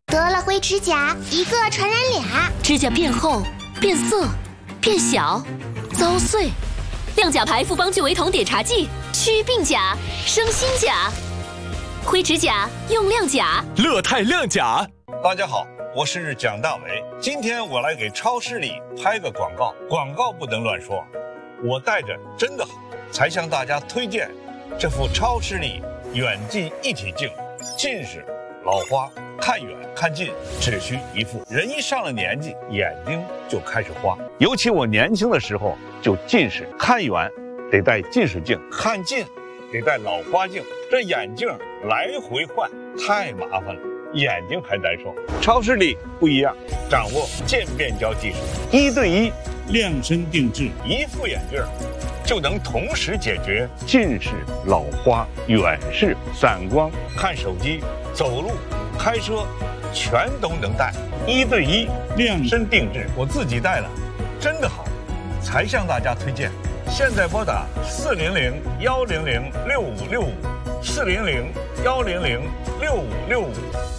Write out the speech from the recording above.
得了灰指甲，一个传染俩， 指甲变厚、变色、变小、遭碎。亮甲牌复方聚维酮碘茶剂，祛病甲，生新甲。灰指甲用亮甲， 乐泰亮甲。 大家好，我是蒋大为。今天我来给超视力拍个广告，广告不能乱说。我戴着真的好，才向大家推荐这副超视力远近一体镜。近视、老花、看远看近只需一副。人一上了年纪，眼睛就开始花。尤其我年轻的时候就近视，看远得戴近视镜，看近得戴老花镜，这眼镜来回换太麻烦了，眼睛还难受。超视力不一样，掌握渐变焦技术，1对1量身定制，一副眼镜就能同时解决近视、老花、远视、散光、看手机、走路、开车，全都能戴。1对1量身定制，我自己戴了，真的好，才向大家推荐。现在拨打400-100-6565，400-100-6565。